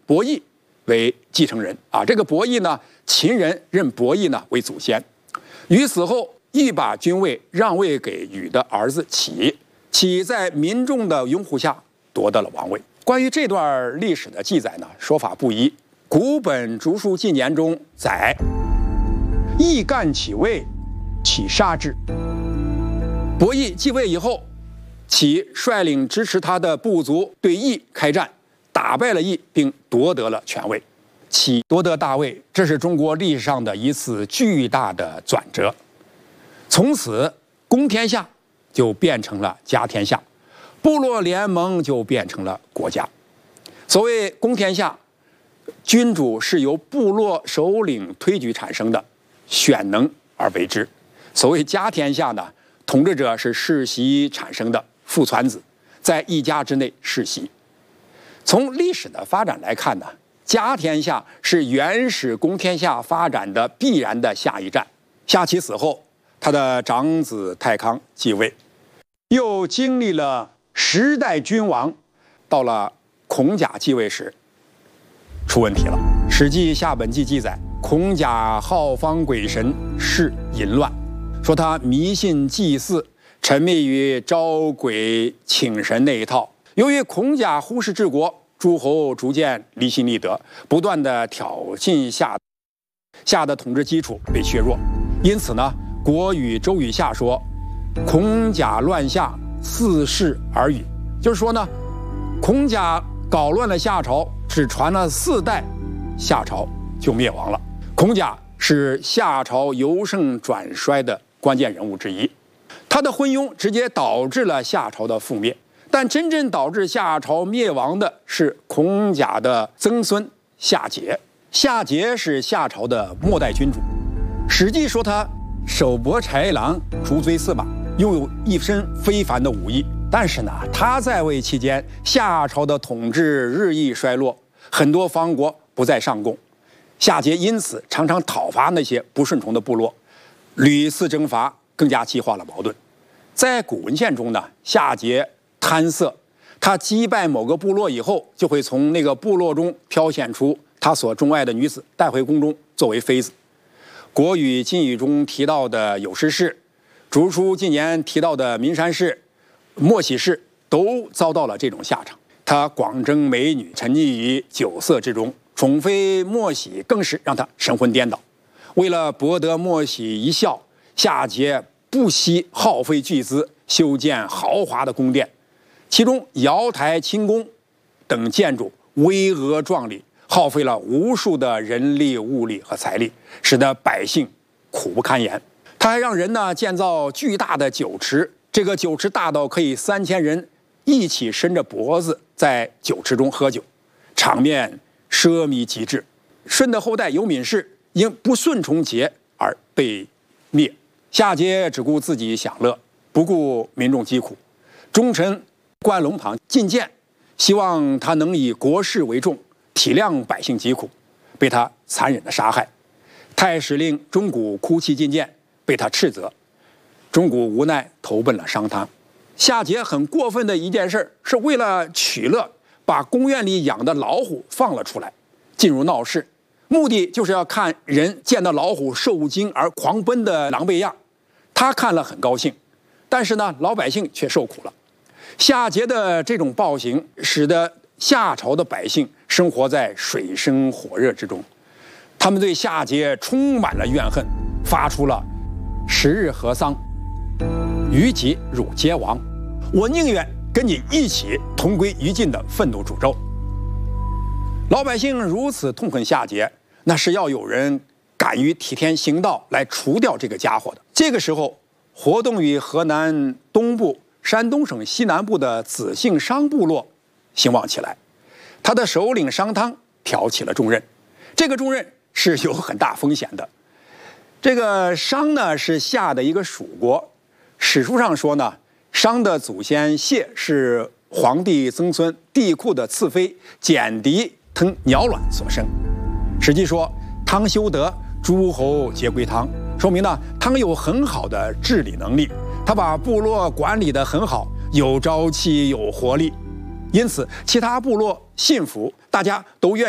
伯益为继承人啊。这个伯益呢，秦人认伯益呢为祖先。禹死后，禹把君位让位给禹的儿子启，启在民众的拥护下夺得了王位。关于这段历史的记载呢，说法不一。古本《竹书纪年》中载：羿干启位，启杀之。伯益继位以后，启率领支持他的部族对羿开战，打败了羿，并夺得了权位。启夺得大位，这是中国历史上的一次巨大的转折。从此，公天下就变成了家天下，部落联盟就变成了国家。所谓公天下，君主是由部落首领推举产生的，选能而为之。所谓家天下呢，统治者是世袭产生的父传子，在一家之内世袭。从历史的发展来看呢，家天下是原始公天下发展的必然的下一站。夏启死后，他的长子太康继位，又经历了10代君王，到了孔甲继位时，出问题了。《史记·夏本纪》记载，孔甲好方鬼神，事淫乱，说他迷信祭祀，沉迷于招鬼请神那一套。由于孔甲忽视治国，诸侯逐渐离心力得，不断的挑衅夏的统治基础被削弱。因此呢，国语周语下说：“孔甲乱夏，四世而语。”就是说呢，孔甲搞乱了夏朝，只传了4代，夏朝就灭亡了。孔甲是夏朝由盛转衰的关键人物之一，他的昏庸直接导致了夏朝的覆灭。但真正导致夏朝灭亡的是孔甲的曾孙夏桀。夏桀是夏朝的末代君主，《史记》说他手搏豺狼，逐追驷马，拥有一身非凡的武艺。但是呢，他在位期间，夏朝的统治日益衰落，很多方国不再上贡。夏桀因此常常讨伐那些不顺从的部落，屡次征伐，更加激化了矛盾。在古文献中呢，夏桀贪色，他击败某个部落以后，就会从那个部落中挑选出他所钟爱的女子，带回宫中作为妃子。国语、晋语中提到的有师氏，竹书纪年提到的岷山氏、莫喜氏，都遭到了这种下场。他广征美女，沉溺于酒色之中，宠妃莫喜更是让他神魂颠倒。为了博得莫喜一笑，夏桀不惜耗费巨资修建豪华的宫殿，其中瑶台、清宫等建筑巍峨壮丽，耗费了无数的人力、物力和财力，使得百姓苦不堪言。他还让人呢建造巨大的酒池，这个酒池大到可以3000人一起伸着脖子在酒池中喝酒，场面奢靡极致。舜的后代有闵氏因不顺从桀而被灭。夏桀只顾自己享乐，不顾民众疾苦。忠臣关龙旁进谏，希望他能以国事为重，体谅百姓疾苦，被他残忍的杀害。太史令钟鼓哭泣进谏，被他斥责。钟鼓无奈投奔了商汤。夏桀很过分的一件事，是为了取乐，把宫院里养的老虎放了出来，进入闹市，目的就是要看人见到老虎受惊而狂奔的狼狈样。他看了很高兴，但是呢，老百姓却受苦了。夏桀的这种暴行，使得夏朝的百姓生活在水深火热之中，他们对夏桀充满了怨恨，发出了“10日河丧，于己汝皆亡，我宁愿跟你一起同归于尽”的愤怒诅咒。老百姓如此痛恨夏桀，那是要有人敢于替天行道来除掉这个家伙的。这个时候，活动于河南东部、山东省西南部的子姓商部落兴旺起来，他的首领商汤挑起了重任。这个重任是有很大风险的。这个商呢是夏的一个属国，史书上说呢，商的祖先谢是皇帝曾孙帝喾的次妃简狄吞鸟卵所生。史记说汤修德，诸侯皆归汤，说明呢汤有很好的治理能力，他把部落管理得很好，有朝气有活力，因此其他部落信服，大家都愿意